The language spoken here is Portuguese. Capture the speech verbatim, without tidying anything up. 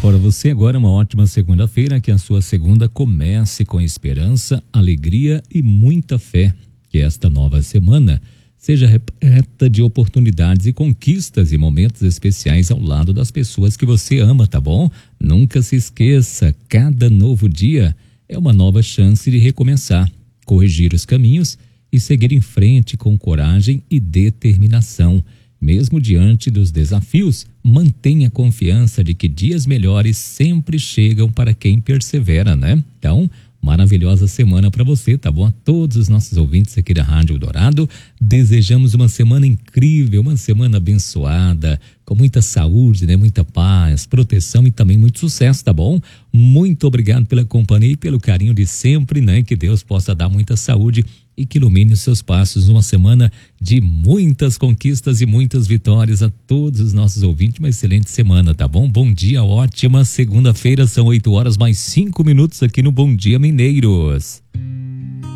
para você agora uma ótima segunda-feira, que a sua segunda comece com esperança, alegria e muita fé. Que esta nova semana seja repleta de oportunidades e conquistas e momentos especiais ao lado das pessoas que você ama, tá bom? Nunca se esqueça, cada novo dia é uma nova chance de recomeçar, corrigir os caminhos e seguir em frente com coragem e determinação. Mesmo diante dos desafios, mantenha confiança de que dias melhores sempre chegam para quem persevera, né? Então, maravilhosa semana para você, tá bom? A todos os nossos ouvintes aqui da Rádio Dourado, desejamos uma semana incrível, uma semana abençoada, com muita saúde, né? Muita paz, proteção e também muito sucesso, tá bom? Muito obrigado pela companhia e pelo carinho de sempre, né? Que Deus possa dar muita saúde e que ilumine os seus passos. Uma semana de muitas conquistas e muitas vitórias a todos os nossos ouvintes. Uma excelente semana, tá bom? Bom dia, ótima segunda-feira, são oito horas mais cinco minutos aqui no Bom Dia Mineiros.